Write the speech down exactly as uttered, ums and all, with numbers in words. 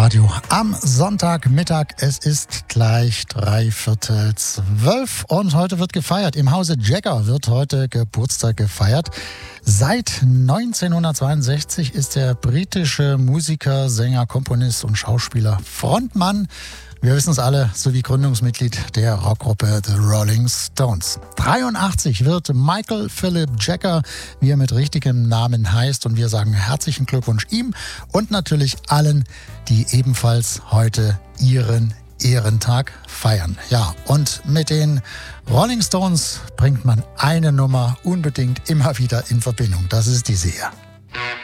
Live-Radio am Sonntagmittag. Es ist gleich drei Viertel zwölf und heute wird gefeiert. Im Hause Jagger wird heute Geburtstag gefeiert. Seit neunzehnhundertzweiundsechzig ist der britische Musiker, Sänger, Komponist und Schauspieler Frontmann. Wir wissen es alle, sowie Gründungsmitglied der Rockgruppe The Rolling Stones. dreiundachtzig wird Michael Philip Jagger, wie er mit richtigem Namen heißt. Und wir sagen herzlichen Glückwunsch ihm und natürlich allen, die ebenfalls heute ihren Ehrentag feiern. Ja, und mit den Rolling Stones bringt man eine Nummer unbedingt immer wieder in Verbindung. Das ist diese hier.